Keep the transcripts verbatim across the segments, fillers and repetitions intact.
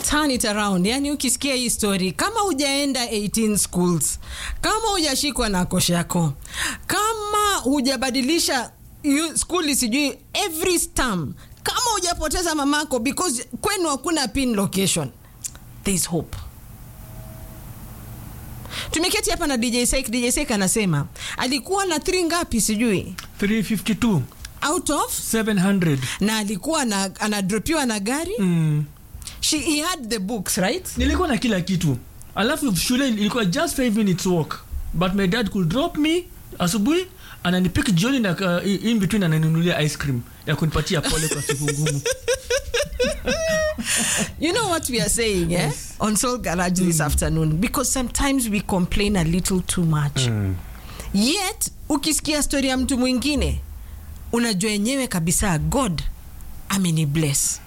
turn it around. Yani ukisikia hii story, kama hujaenda eighteen schools, kama hujashikwa na kosh yako, kama hujabadilisha school sijui every stam, kama hujapoteza mamako because kwenu hakuna pin location, there is hope. Tumeketi hapa na D J Sek. D J Sek anasema alikuwa na three ngapi sijui? three fifty-two out of seven hundred. Na alikuwa na anadropiwa na gari. Mm. She he had the books, right? Nilikuwa na kila kitu. Alafu shule ilikuwa just five minutes walk. But my dad could drop me asubuhi, ananipick jioni na uh, in between ananinunulia ice cream ya kunipatia pole kwa siku ngumu. You know what we are saying, eh? Yes. On Soul Garage mm. this afternoon, because sometimes we complain a little too much. Mm. Yet ukisikia story ya mtu mwingine, unajua yenyewe kabisa God ameni bless.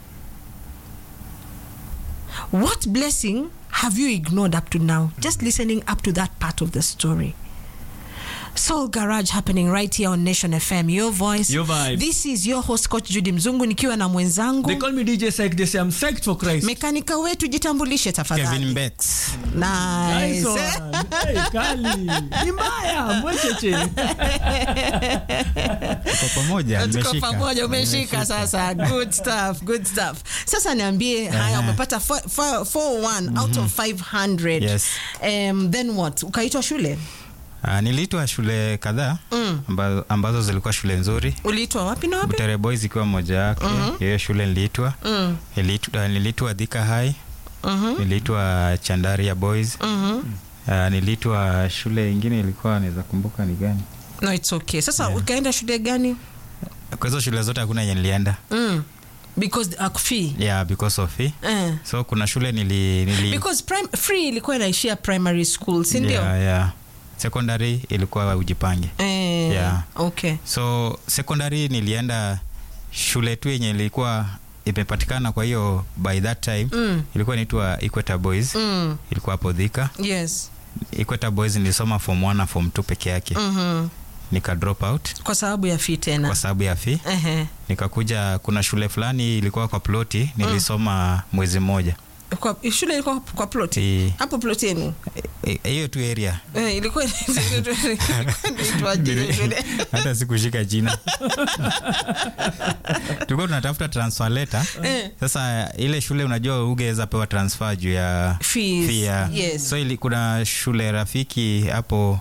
What blessing have you ignored up to now? Just listening up to that part of the story. Soul Garage happening right here on Nation F M. Your voice. Your vibe. This is your host Coach Judy Mzungu nikiwa na mwenzangu. They call me D J Psych. They say I'm psyched for Christ. Mekanika wetu jitambulishe tafadhali. Kevin Bex. Nice. Nice one. Hey, kali. Imaya, mwecheche. Tuko pamoja, Tuko pamoja, umeshika sasa. Good stuff, good stuff. Sasa niambie, haya umepata four one out of five hundred. Yes. Um, then what? Ukaitwa shule? Uh, niliitwa shule kadhaa mm. ambazo, ambazo zilikuwa shule nzuri. Uliitwa wapi na wapi? Butere Boys ikiwa moja yake. Mm-hmm. Hiyo shule niliitwa. Mm. Niliitwa niliitwa Thika High. Mm-hmm. Niliitwa Chandaria Boys. Mm-hmm. Uh, niliitwa shule nyingine ilikuwa naweza kumbuka ni gani? No, it's okay. Sasa yeah. Ukaenda shule gani? Kwa hizo shule zote hakuna yenye nilienda. Mm. Because of fee. Yeah, because of fee. Uh. So kuna shule nili, nili because prim, free ilikuwa inaishia primary school, si ndio? Yeah, yeah. Secondary ilikuwa ujipange. Eh, yeah. Okay. So secondary nilienda shule tu yenye ilikuwa imepatikana, kwa hiyo by that time mm. ilikuwa inaitwa Equator Boys. Mm. Ilikuwa hapo Thika. Yes. Equator Boys nilisoma form one na form two peke yake. Mhm. Nika drop out kwa sababu ya fee tena. Kwa sababu ya fee. Uh -huh. Nikakuja kuna shule fulani ilikuwa kwa ploti nilisoma mm. mwezi mmoja. Kwa shule ilikuwa kwa plot. E, hapo plot yenu. Hiyo tu area. Eh, ilikuwa ilikuwa shule. Hata sikushika jina. Tulikuwa tunatafuta transfer letter. Eh. Sasa ile shule unajua ungeweza pewa transfer juu ya fees. Fee. Yes. So ili kuna shule rafiki hapo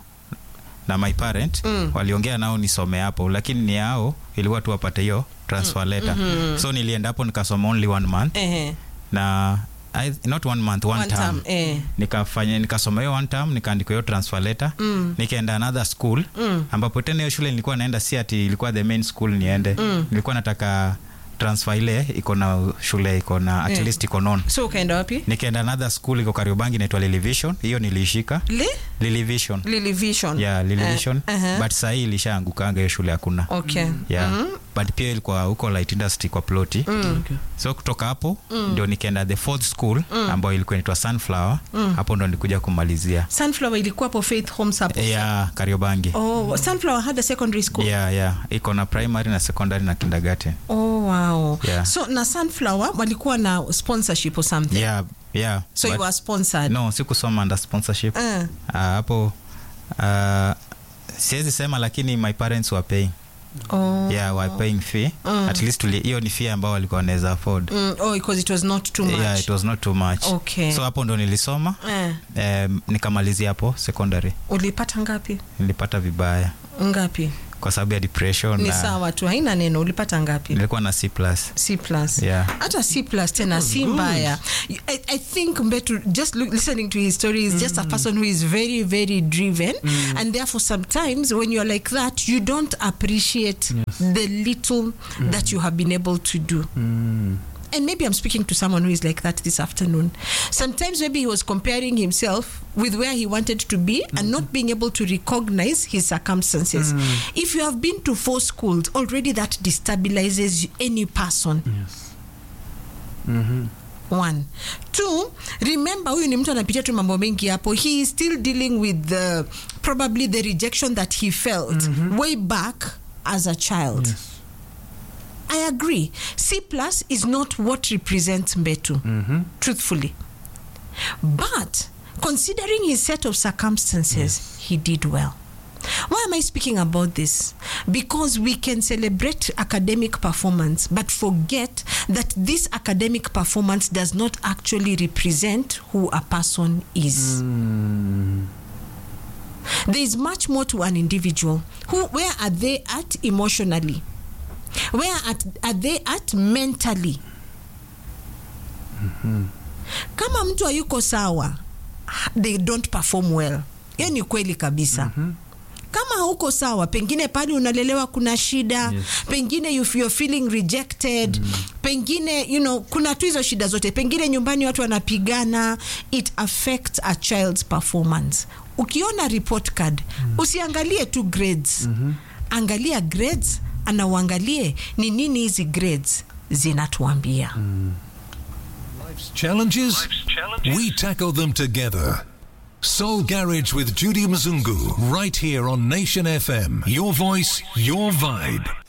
na my parent mm. waliongea nao nisome hapo, lakini ni hao ilikuwa tu wapate hiyo transfer letter. Mm-hmm. So nilienda hapo nikasoma only one month. Eh. Na I, not one month, one, one term. term eh. Nikafanya nikasoma hiyo one term, nikaandika hiyo transfer letter. Mm. Nikaenda another school mm. ambapo tena hiyo shule nilikuwa naenda si ati ilikuwa the main school niende. Mm. Nilikuwa nataka transfer ile iko na shule iko na at yeah. least iko non. So ukaenda wapi? Nikaenda another school iko Kariobangi inaitwa Lily Vision. Hiyo niliishika. Li? Lily Vision. Lily Vision. Yeah, Lily uh, Vision. Uh-huh. But sasa ilishaangukanga hiyo shule hakuna. Okay. Yeah. Mm-hmm. But pia ilikuwa huko light industry kwa ploti. Mm. Okay. So kutoka hapo mm. ndio nikaenda the fourth school mm. ambayo ilikuwa inaitwa Sunflower. Mm. Hapo ndo nilikuja kumalizia. Sunflower ilikuwa hapo Faith Homes hapo. Yeah, Kariobangi. Oh, Sunflower had a secondary school. Yeah, yeah. Iko na primary na secondary na kindergarten. Oh, wow. Yeah. So na Sunflower walikuwa na sponsorship or something. Yeah, yeah. So you were sponsored? No, sikusoma under sponsorship. Uh. Uh, hapo uh, siwezi sema lakini my parents were paying. Oh. Yeah, were paying fee. Mm. At least hiyo ni fee ambao walikuwa wanaweza afford. Mm. Oh, because it was not too much. Yeah, it was not too much. Okay. So hapo ndo nilisoma. Eh. Um, nikamalizia hapo secondary. Ulipata ngapi? Nilipata vibaya. Ngapi? Kwa sababu ya depression. Ni sawa tu, haina neno. Ulipata ngapi? Nilikuwa na C plus. C plus. Yeah. Hata C plus tena si mbaya. I, I think Mbetu, just look, listening to his story is mm. just a person who is very very driven mm. and therefore sometimes when you're like that you don't appreciate yes. the little mm. that you have been able to do. Mm. And maybe I'm speaking to someone who is like that this afternoon. Sometimes maybe he was comparing himself with where he wanted to be mm-hmm. and not being able to recognize his circumstances. Mm. If you have been to four schools, already that destabilizes any person. Yes. Mm-hmm. One. Two, remember huyu ni mtu anapitia tu mambo mengi hapo. He is still dealing with the, probably the rejection that he felt mm-hmm. way back as a child. Yes. I agree. C plus is not what represents Mbetu, mm-hmm. truthfully. But considering his set of circumstances, yes. he did well. Why am I speaking about this? Because we can celebrate academic performance, but forget that this academic performance does not actually represent who a person is. Mm. There is much more to an individual. Who, where are they at emotionally? Where at, are they at mentally? Mm-hmm. Kama mtu hayuko sawa, they don't perform well. Hiyo ni kweli kabisa. Mm-hmm. Kama hauko sawa, pengine pale unalelewa kuna shida, yes. pengine you, you're feeling rejected, mm. pengine you know kuna tu hizo shida zote, pengine nyumbani watu wanapigana, it affects a child's performance. Ukiona report card, mm. usiangalie tu grades. Mm-hmm. Angalia grades, ana uangalie ni nini hizi grades zinatuambia. Mm. Life's challenges, Life's challenges, we tackle them together. Soul Garage with Judy Mzungu, right here on Nation F M. Your voice, your vibe.